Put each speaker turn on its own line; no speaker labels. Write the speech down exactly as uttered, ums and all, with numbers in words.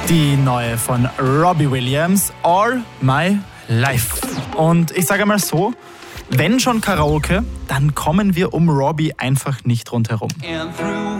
Die neue von Robbie Williams, All My Life. Und ich sage mal so, wenn schon Karaoke, dann kommen wir um Robbie einfach nicht rundherum.